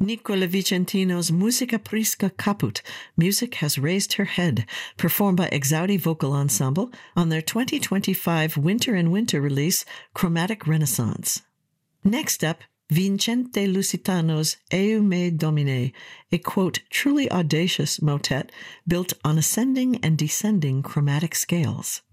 Nicola Vicentino's Musica Prisca Caput, Music Has Raised Her Head, performed by Exaudi Vocal Ensemble on their 2025 Winter and Winter release, Chromatic Renaissance. Next up, Vincente Lusitano's Eu me Domine, a quote, truly audacious motet built on ascending and descending chromatic scales.